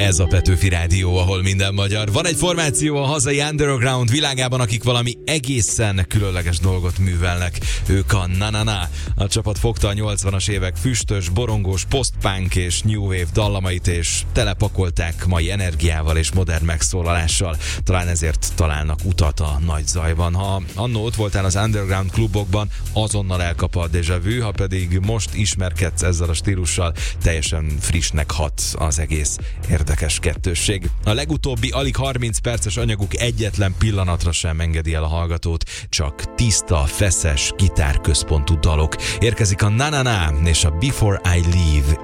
Ez a Petőfi Rádió, ahol minden magyar. Van egy formáció a hazai underground világában, akik valami egészen különleges dolgot művelnek. Ők a Na-Na-Na. A csapat fogta a 80-as évek füstös, borongós, post-punk és new wave dallamait, és telepakolták mai energiával és modern megszólalással. Talán ezért találnak utat a nagy zajban. Ha annó ott voltál az underground klubokban, azonnal elkap a déjà vu, ha pedig most ismerkedsz ezzel a stílussal, teljesen frissnek hat az egész érdekes kettősség. A legutóbbi alig 30 perces anyaguk egyetlen pillanatra sem engedi el a hallgatót, csak tiszta, feszes, gitárközpontú dalok. Érkezik a Na-Na-Na és a Before I Leave